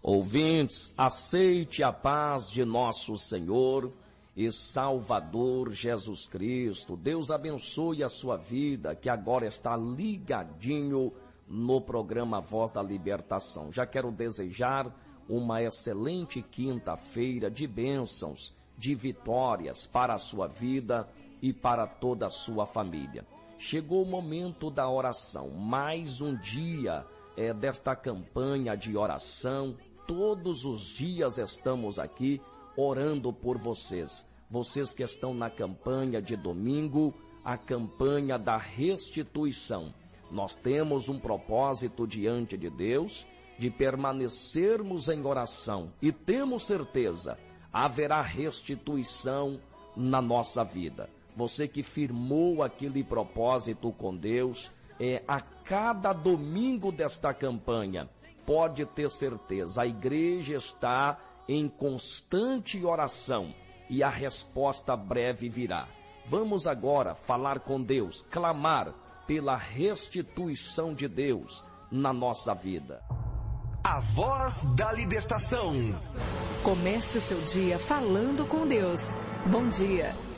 Ouvintes, aceite a paz de nosso Senhor e Salvador Jesus Cristo. Deus abençoe a sua vida, que agora está ligadinho no programa Voz da Libertação. Já quero desejar uma excelente quinta-feira de bênçãos, de vitórias para a sua vida e para toda a sua família. Chegou o momento da oração, mais um dia desta campanha de oração. Todos os dias estamos aqui orando por vocês. Vocês que estão na campanha de domingo, a campanha da restituição. Nós temos um propósito diante de Deus de permanecermos em oração e temos certeza, haverá restituição na nossa vida. Você que firmou aquele propósito com Deus, a cada domingo desta campanha, pode ter certeza, a igreja está em constante oração e a resposta breve virá. Vamos agora falar com Deus, clamar pela restituição de Deus na nossa vida. A Voz da Libertação. Comece o seu dia falando com Deus. Bom dia.